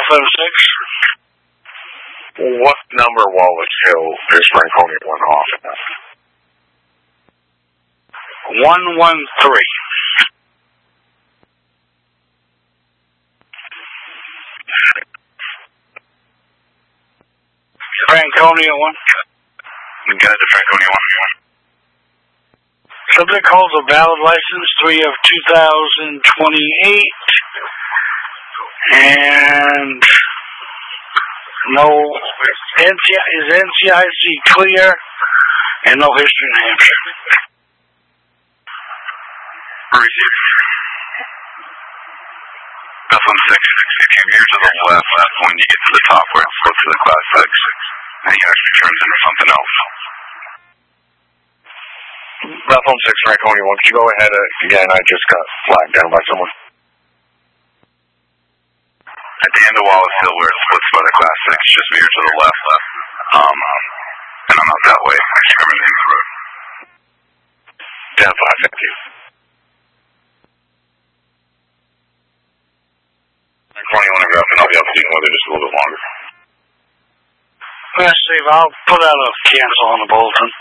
What number Wallace Hill is Franconia 1 off at? 113. Franconia 1. You got it to Franconia 1. Subject holds a valid license 3 of 2028. And no is NCIC clear and no history in Hampshire. Bethlehem 6, if you veer to the left when you get to the top where it flips to the class 6, and he actually turns into something else. Bethlehem 6, Franconia 1, could you go ahead again? I just got flagged down by someone. At the end of Wallace Hill where it splits by the class 6, just veer to the left. And I'm out that way. I can't remember the name of the road. Down 5, thank you. Franconia 1 and Grafton, I'll be able to see weather just a little bit longer. Steve, I'll put out a cancel on the bulletin.